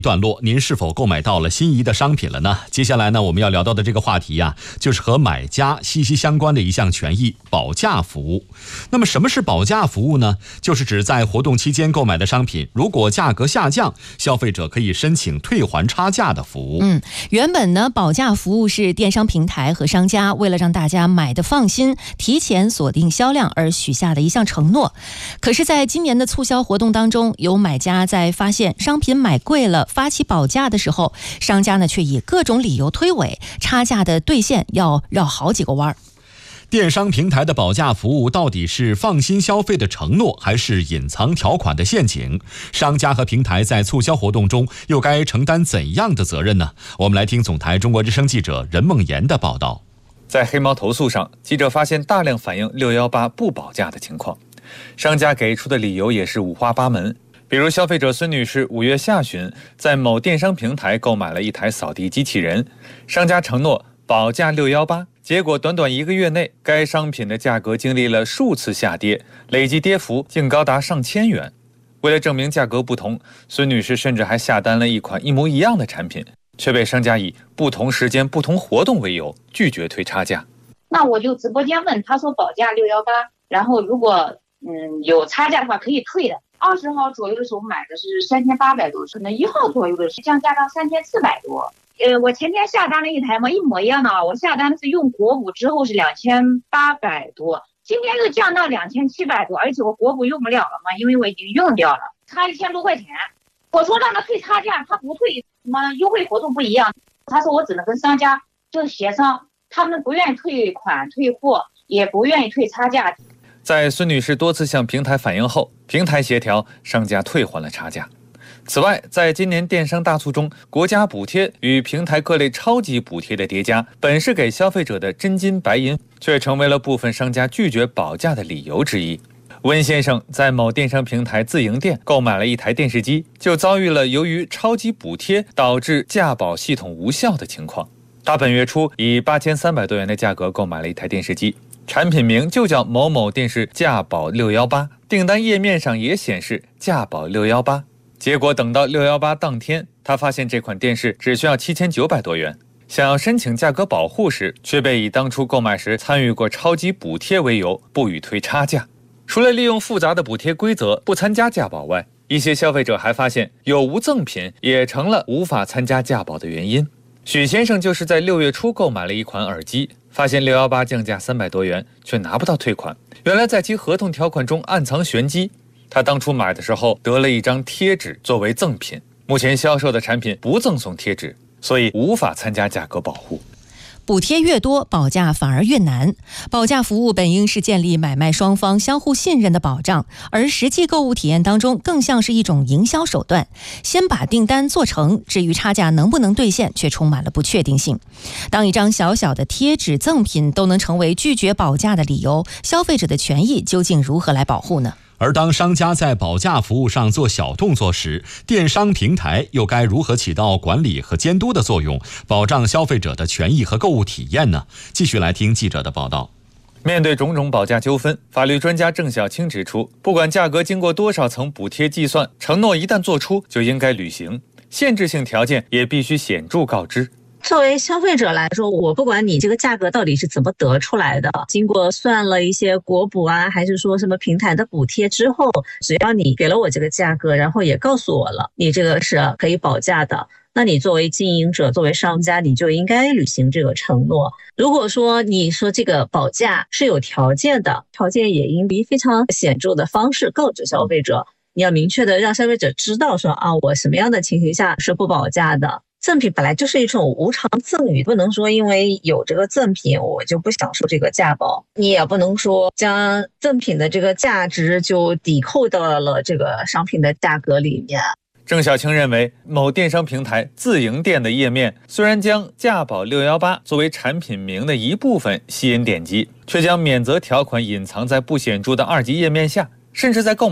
段落，您是否购买到了心仪的商品了呢？接下来呢，我们要聊到的这个话题呀，就是和买家息息相关的一项权益——保价服务。那么，什么是保价服务呢？就是指在活动期间购买的商品，如果价格下降，消费者可以申请退还差价的服务。 原本呢，保价服务是电商平台和商家为了让大家买得放心，提前锁定销量而许下的一项承诺。可是，在今年的促销活动当中，有买家在发现商品买贵了，发起保价的时候，商家呢却以各种理由推诿，差价的兑现要绕好几个弯儿。 电商平台的保价服务到底是放心消费的承诺，还是隐藏条款的陷阱？商家和平台在促销活动中又该承担怎样的责任呢？我们来听总台中国之声记者任梦妍的报道。 在黑猫投诉上，记者发现大量反映618不保价的情况，商家给出的理由也是五花八门。比如消费者孙女士5月下旬在某电商平台购买了一台扫地机器人，商家承诺保价618，结果短短1个月内，该商品的价格经历了数次下跌，累计跌幅竟高达上千元。为了证明价格不同，孙女士甚至还下单了一款一模一样的产品，却被商家以不同时间不同活动为由拒绝退差价。 那我就直播间问，他说保价618，然后如果有差价的话可以退的。20号左右的时候买的是3800多，可能1号左右的是降价到3400多。我前天下单了一台嘛，一模一样的啊，我下单的是用国补之后是2800多，今天又降到2700多，而且我国补用不了了嘛，因为我已经用掉了，差1000多块钱。我说让他退差价，他不退，什么优惠活动不一样，他说我只能跟商家就协商，他们不愿意退款退货，也不愿意退差价。 在孙女士多次向平台反映后，平台协调商家退还了差价。此外，在今年电商大促中，国家补贴与平台各类超级补贴的叠加，本是给消费者的真金白银，却成为了部分商家拒绝保价的理由之一。温先生在某电商平台自营店购买了一台电视机，就遭遇了由于超级补贴导致价保系统无效的情况。他本月初以8300多元的价格购买了一台电视机，产品名就叫某某电视价保618，订单页面上也显示价保618。结果等到618当天，他发现这款电视只需要7900多元，想要申请价格保护时，却被以当初购买时参与过超级补贴为由，不予退差价。除了利用复杂的补贴规则不参加价保外，一些消费者还发现有无赠品也成了无法参加价保的原因。许先生就是在6月初购买了一款耳机，发现618降价300多元，却拿不到退款。原来在其合同条款中暗藏玄机，他当初买的时候得了一张贴纸作为赠品，目前销售的产品不赠送贴纸，所以无法参加价格保护。 补贴越多，保价反而越难。保价服务本应是建立买卖双方相互信任的保障，而实际购物体验当中更像是一种营销手段，先把订单做成，至于差价能不能兑现却充满了不确定性。当一张小小的贴纸赠品都能成为拒绝保价的理由，消费者的权益究竟如何来保护呢？ 而当商家在保价服务上做小动作时，电商平台又该如何起到管理和监督的作用，保障消费者的权益和购物体验呢？继续来听记者的报道。 面对种种保价纠纷，法律专家郑晓青指出，不管价格经过多少层补贴计算，承诺一旦做出就应该履行，限制性条件也必须显著告知。 作为消费者来说，我不管你这个价格到底是怎么得出来的，经过算了一些国补啊，还是说什么平台的补贴之后，只要你给了我这个价格，然后也告诉我了你这个是可以保价的，那你作为经营者，作为商家，你就应该履行这个承诺。如果说你说这个保价是有条件的，条件也应以非常显著的方式告知消费者，你要明确的让消费者知道说啊，我什么样的情形下是不保价的。赠品本来就是一种无偿赠与，不能说因为有这个赠品我就不享受这个价保，你也不能说将赠品的这个价值就抵扣到了这个商品的价格里面。 郑晓青认为，某电商平台自营店的页面虽然将价保618作为产品名的一部分吸引点击，却将免责条款隐藏在不显著的二级页面下，甚至在购买